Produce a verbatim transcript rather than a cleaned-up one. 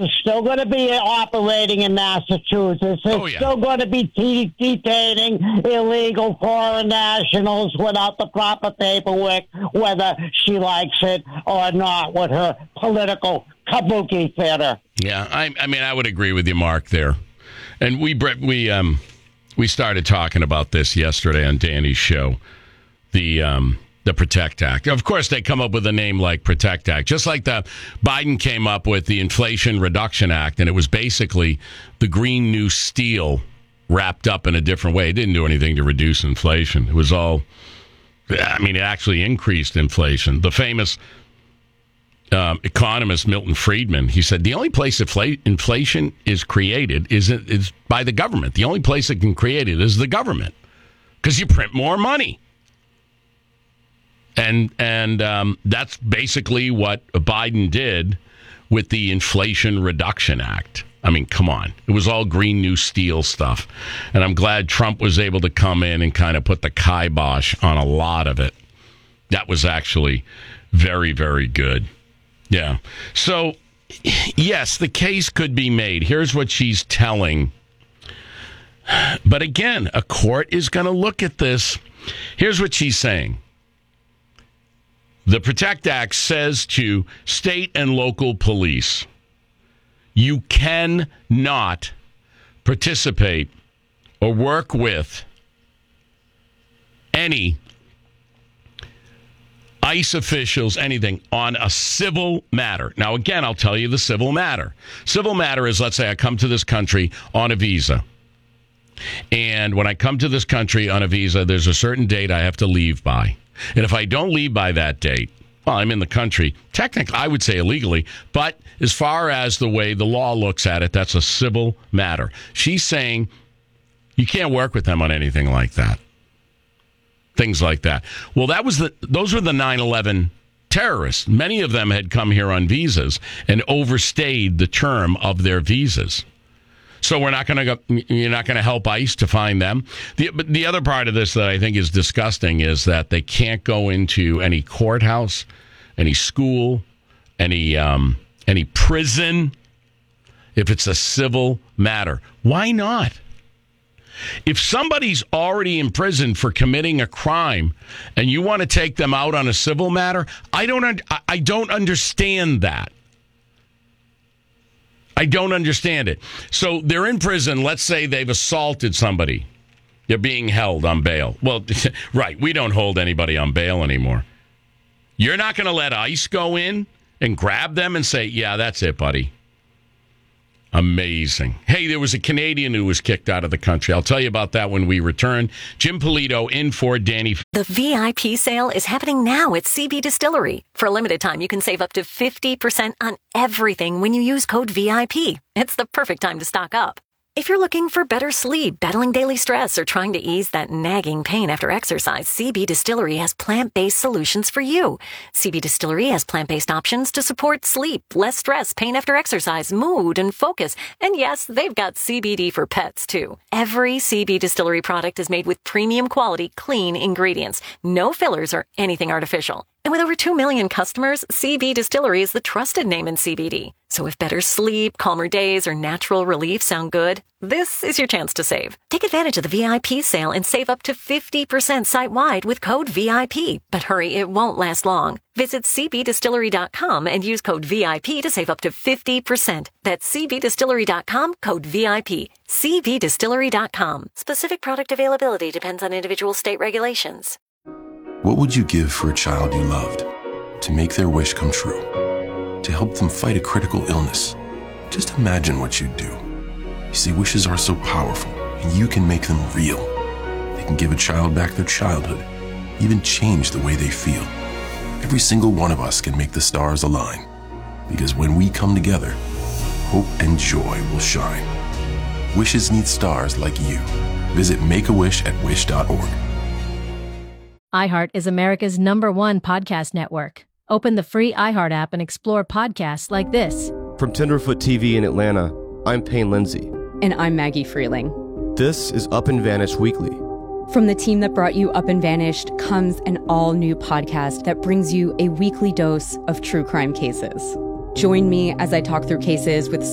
is still going to be operating in Massachusetts. It's Oh, yeah. still going to be te- detaining illegal foreign nationals without the proper paperwork, whether she likes it or not, with her political kabuki theater. Yeah, I, I mean, I would agree with you, Mark, there. And we we um we started talking about this yesterday on Danny's show, the um the PROTECT Act. Of course, they come up with a name like PROTECT Act, just like the Biden came up with the Inflation Reduction Act, and it was basically the Green New Steel wrapped up in a different way. It didn't do anything to reduce inflation. It was all, I mean, it actually increased inflation. The famous Um, economist Milton Friedman, he said the only place infl- inflation is created is, is by the government. The only place it can create it is the government, because you print more money. And and um, that's basically what Biden did with the Inflation Reduction Act. I mean, come on. It was all Green New Steel stuff. And I'm glad Trump was able to come in and kind of put the kibosh on a lot of it. That was actually very, very good. Yeah. So, yes, the case could be made. Here's what she's telling. But again, a court is going to look at this. Here's what she's saying. The PROTECT Act says to state and local police, you cannot participate or work with any ICE officials, anything, on a civil matter. Now, again, I'll tell you the civil matter. Civil matter is, let's say I come to this country on a visa. And when I come to this country on a visa, there's a certain date I have to leave by. And if I don't leave by that date, well, I'm in the country. Technically, I would say illegally. But as far as the way the law looks at it, that's a civil matter. She's saying you can't work with them on anything like that. Things like that. Well, that was the those were the nine eleven terrorists. Many of them had come here on visas and overstayed the term of their visas. So we're not going to go. You're not going to help ICE to find them. The but the other part of this that I think is disgusting is that they can't go into any courthouse, any school, any um, any prison if it's a civil matter. Why not? If somebody's already in prison for committing a crime and you want to take them out on a civil matter, I don't un- I don't understand that. I don't understand it. So they're in prison. Let's say they've assaulted somebody. They're being held on bail. Well, right. We don't hold anybody on bail anymore. You're not going to let ICE go in and grab them and say, yeah, that's it, buddy. Amazing. Hey, there was a Canadian who was kicked out of the country. I'll tell you about that when we return. Jim Polito in for Danny. The V I P sale is happening now at C B Distillery. For a limited time, you can save up to fifty percent on everything when you use code V I P. It's the perfect time to stock up. If you're looking for better sleep, battling daily stress, or trying to ease that nagging pain after exercise, C B Distillery has plant-based solutions for you. C B Distillery has plant-based options to support sleep, less stress, pain after exercise, mood, and focus. And yes, they've got C B D for pets, too. Every C B Distillery product is made with premium quality, clean ingredients. No fillers or anything artificial. And with over two million customers, C B Distillery is the trusted name in C B D. So if better sleep, calmer days, or natural relief sound good, this is your chance to save. Take advantage of the V I P sale and save up to fifty percent site-wide with code V I P. But hurry, it won't last long. Visit c b distillery dot com and use code V I P to save up to fifty percent. That's c b distillery dot com, code V I P. c b distillery dot com. Specific product availability depends on individual state regulations. What would you give for a child you loved? To make their wish come true? To help them fight a critical illness? Just imagine what you'd do. You see, wishes are so powerful, and you can make them real. They can give a child back their childhood, even change the way they feel. Every single one of us can make the stars align. Because when we come together, hope and joy will shine. Wishes need stars like you. Visit Make a Wish at wish dot org. iHeart is America's number one podcast network. Open the free iHeart app and explore podcasts like this. From Tenderfoot T V in Atlanta, I'm Payne Lindsay. And I'm Maggie Freeling. This is Up and Vanished Weekly. From the team that brought you Up and Vanished comes an all-new podcast that brings you a weekly dose of true crime cases. Join me as I talk through cases with